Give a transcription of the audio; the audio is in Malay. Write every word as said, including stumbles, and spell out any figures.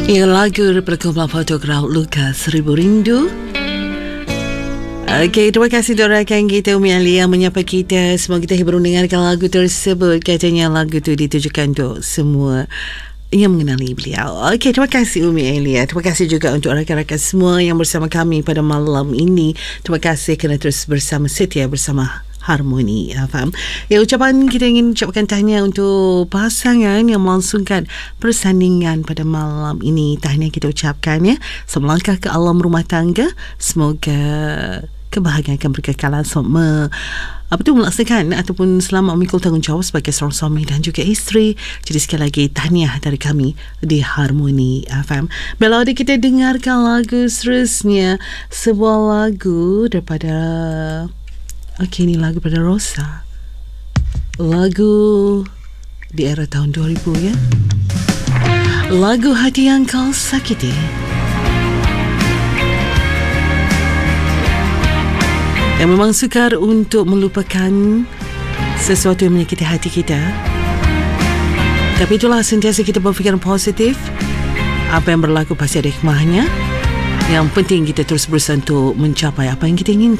Ya, lagu perkumpulan fotograf Lukas Seribu Rindu. Okey, terima kasih untuk rakan kita Umi Ali yang menyapa kita. Semoga kita hibur mendengarkan lagu tersebut. Katanya lagu itu ditujukan untuk semua yang mengenali beliau. Okey, terima kasih Umi Elia. Terima kasih juga untuk rakan-rakan semua yang bersama kami pada malam ini. Terima kasih kerana terus bersama setia bersama Harmoni F M. Ya, ucapan kita ingin ucapkan tahniah untuk pasangan yang melangsungkan persandingan pada malam ini. Tahniah kita ucapkan ya. Selangkah ke alam rumah tangga. Semoga kebahagiaan akan berkekalan selama apa tu melaksanakan ataupun selama memikul tanggungjawab sebagai seorang suami dan juga isteri. Jadi sekali lagi tahniah dari kami di Harmoni F M. Bila ada kita dengarkan lagu seterusnya, sebuah lagu daripada okey, ini lagu pada Rosa. Lagu di era tahun dua ribu ya. Lagu Hati Yang Kau Sakiti. Yang memang sukar untuk melupakan sesuatu yang menyakiti hati kita. Tapi itulah, sentiasa kita berfikiran positif. Apa yang berlaku pasti ada hikmahnya. Yang penting kita terus berusaha untuk mencapai apa yang kita inginkan.